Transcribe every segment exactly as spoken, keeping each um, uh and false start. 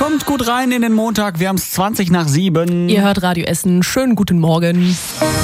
Kommt gut rein in den Montag, wir haben es zwanzig nach sieben. Ihr hört Radio Essen, schönen guten Morgen.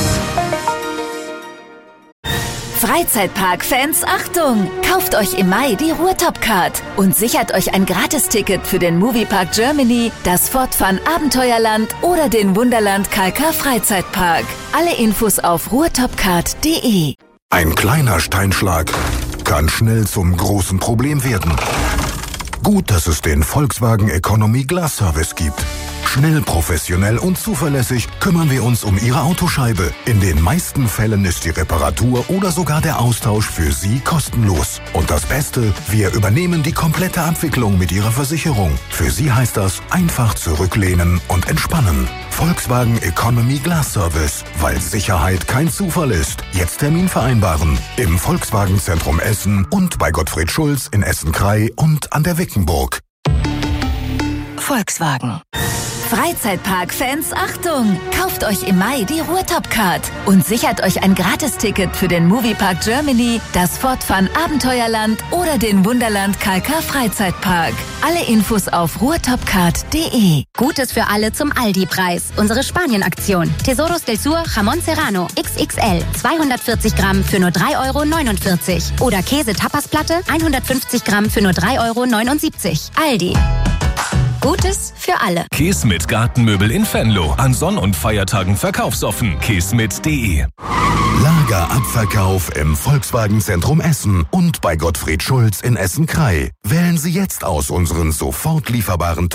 Freizeitpark-Fans, Achtung! Kauft euch im Mai die Ruhrtop-Card und sichert euch ein Gratisticket für den Moviepark Germany, das Fort Fun Abenteuerland oder den Wunderland Kalka Freizeitpark. Alle Infos auf ruhrtopcard punkt de. Ein kleiner Steinschlag kann schnell zum großen Problem werden. Gut, dass es den Volkswagen Economy Glass Service gibt. Schnell, professionell und zuverlässig kümmern wir uns um Ihre Autoscheibe. In den meisten Fällen ist die Reparatur oder sogar der Austausch für Sie kostenlos. Und das Beste, wir übernehmen die komplette Abwicklung mit Ihrer Versicherung. Für Sie heißt das einfach zurücklehnen und entspannen. Volkswagen Economy Glass Service, weil Sicherheit kein Zufall ist. Jetzt Termin vereinbaren. Im Volkswagen Zentrum Essen und bei Gottfried Schulz in Essen-Krei und an der Wickenburg. Volkswagen. Freizeitpark-Fans, Achtung! Kauft euch im Mai die Ruhrtop-Card und sichert euch ein Gratisticket für den Moviepark Germany, das Fort Fun Abenteuerland oder den Wunderland Kalka Freizeitpark. Alle Infos auf ruhrtopcard punkt de. Gutes für alle zum Aldi-Preis. Unsere Spanien-Aktion. Tesoros del Sur Jamón Serrano X X L. zweihundertvierzig Gramm für nur drei Euro neunundvierzig. Oder Käse-Tapasplatte hundertfünfzig Gramm für nur drei Euro neunundsiebzig. Aldi. Gutes für alle. Kesmet Gartenmöbel in Venlo. An Sonn- und Feiertagen verkaufsoffen. kesmet punkt de. Lagerabverkauf im Volkswagen Zentrum Essen und bei Gottfried Schulz in Essen-Krei. Wählen Sie jetzt aus unseren sofort lieferbaren